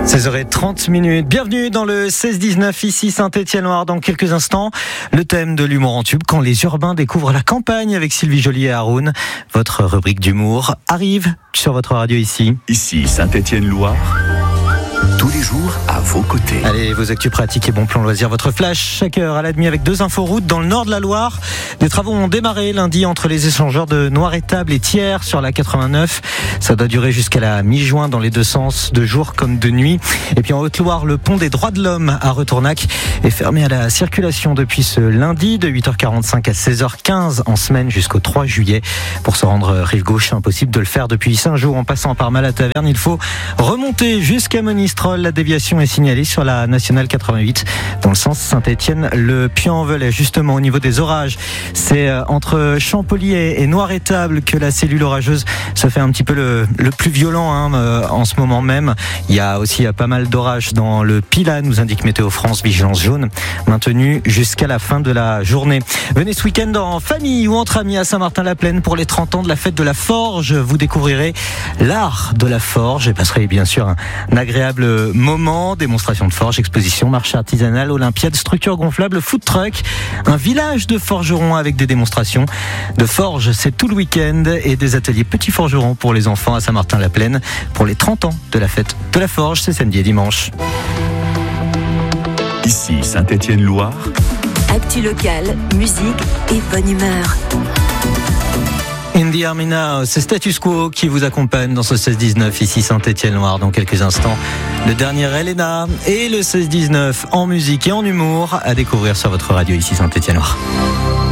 16h30. Bienvenue dans le 16-19 ici Saint-Étienne-Loire. Dans quelques instants, le thème de l'humour en tube quand les urbains découvrent la campagne avec Sylvie Joly et Haroun. Votre rubrique d'humour arrive sur votre radio ici. Ici Saint-Étienne-Loire. Tous les jours à vos côtés. Allez, vos actus pratiques et bons plans loisirs, votre flash chaque heure à la demi avec 2 infos routes dans le nord de la Loire. Des travaux ont démarré lundi entre les échangeurs de Noiretable et Thiers sur la 89. Ça doit durer jusqu'à la mi-juin dans les deux sens, de jour comme de nuit. Et puis en Haute-Loire, le pont des Droits de l'Homme à Retournac est fermé à la circulation depuis ce lundi de 8h45 à 16h15 en semaine jusqu'au 3 juillet. Pour se rendre rive gauche, impossible de le faire depuis 5 jours en passant par Malataverne. Il faut remonter jusqu'à Monistrol. La déviation est signalée sur la nationale 88 dans le sens Saint-Étienne-Le Puy-en-Velay. Justement au niveau des orages, c'est entre Champollier et Noiretable que la cellule orageuse se fait un petit peu le plus violent en ce moment même. Il y a aussi pas mal d'orages dans le Pilat, nous indique Météo France, vigilance jaune maintenue jusqu'à la fin de la journée. Venez ce week-end en famille ou entre amis à Saint-Martin-la-Plaine pour les 30 ans de la fête de la Forge. Vous découvrirez l'art de la forge et passerez bien sûr un agréable moment, démonstration de forge, exposition, marché artisanal, olympiade, structure gonflable, food truck, un village de forgerons avec des démonstrations de forge. C'est tout le week-end et des ateliers petits forgerons pour les enfants à Saint-Martin-la-Plaine pour les 30 ans de la fête de la forge. C'est samedi et dimanche. Ici Saint-Étienne-Loire. Actu locale, musique et bonne humeur. In the Army Now, c'est Status Quo qui vous accompagne dans ce 16-19 ici Saint-Étienne-Loire. Dans quelques instants, le dernier Elena et le 16-19 en musique et en humour à découvrir sur votre radio ici Saint-Étienne-Loire.